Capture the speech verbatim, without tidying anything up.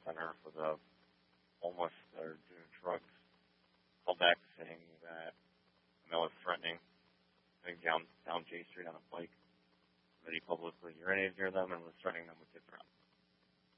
center for the homeless that are doing drugs called back saying that a male was threatening, I think down down J Street on a bike, that he publicly urinated near them and was threatening them with death threats.